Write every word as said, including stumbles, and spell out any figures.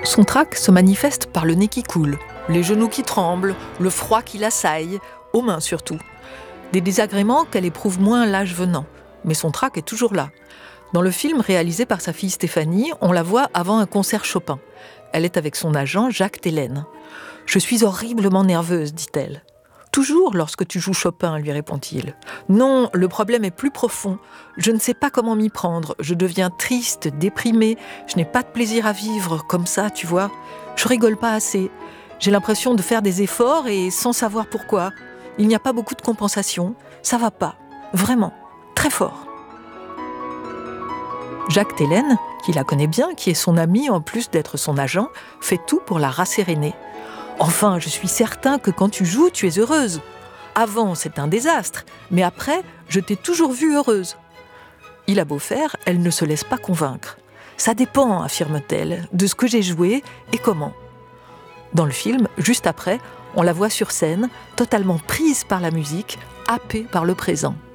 Son trac se manifeste par le nez qui coule, les genoux qui tremblent, le froid qui l'assaille, aux mains surtout. Des désagréments qu'elle éprouve moins l'âge venant, mais son trac est toujours là. Dans le film réalisé par sa fille Stéphanie, on la voit avant un concert Chopin. Elle est avec son agent Jacques Télène. « Je suis horriblement nerveuse, dit-elle. »« Toujours lorsque tu joues Chopin, lui répond-il. »« Non, le problème est plus profond. Je ne sais pas comment m'y prendre. Je deviens triste, déprimée. Je n'ai pas de plaisir à vivre, comme ça, tu vois. Je rigole pas assez. J'ai l'impression de faire des efforts et sans savoir pourquoi. Il n'y a pas beaucoup de compensation. Ça va pas. Vraiment. Très fort. » Jacques Télène, qui la connaît bien, qui est son ami en plus d'être son agent, fait tout pour la rasséréner. « Enfin, je suis certain que quand tu joues, tu es heureuse. Avant, c'est un désastre, mais après, je t'ai toujours vue heureuse. » Il a beau faire, elle ne se laisse pas convaincre. « Ça dépend, affirme-t-elle, de ce que j'ai joué et comment. » Dans le film, juste après, on la voit sur scène, totalement prise par la musique, happée par le présent.